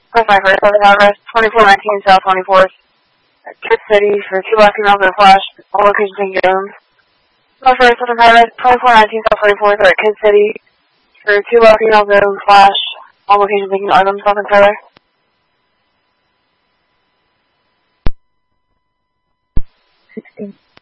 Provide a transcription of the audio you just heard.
25 first, address 2419 South 24th, Kid City for 2 black females with a flash. All locations being owned. 25 first, address 2419 South 24th, at Kid City for 2 black females with a flash. All locations being items, nothing further. 16.